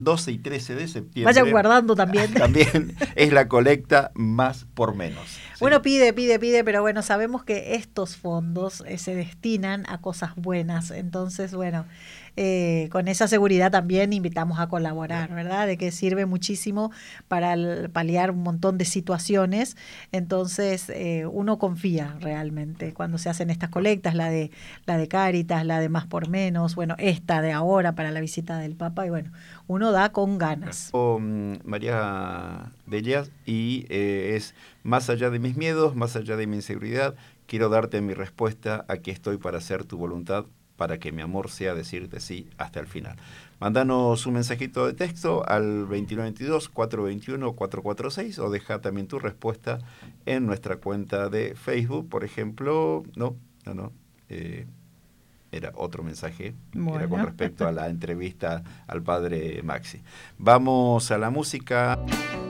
12 y 13 de septiembre. Vayan guardando también. También es la colecta Más por Menos. ¿Sí? Uno pide, pero bueno, sabemos que estos fondos se destinan a cosas buenas. Entonces, bueno, con esa seguridad también invitamos a colaborar, ¿verdad? De que sirve muchísimo para paliar un montón de situaciones. Entonces, uno confía realmente cuando se hacen estas colectas, la de Cáritas, la de Más por Menos, bueno, esta de ahora para la visita del Papa, y bueno, uno da con ganas. María Bellas, y es más allá de mis miedos, más allá de mi inseguridad, quiero darte mi respuesta, aquí estoy para hacer tu voluntad, para que mi amor sea decirte sí hasta el final. Mándanos un mensajito de texto al 2922-421-446 o deja también tu respuesta en nuestra cuenta de Facebook, por ejemplo. Era otro mensaje, bueno. Era con respecto a la entrevista al padre Maxi. Vamos a la música.